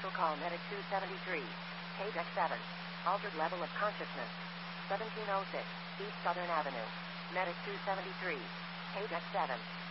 Special call Medic 273. Page X7. Altered level of consciousness. 1706. East Southern Avenue. Medic 273. Page X7.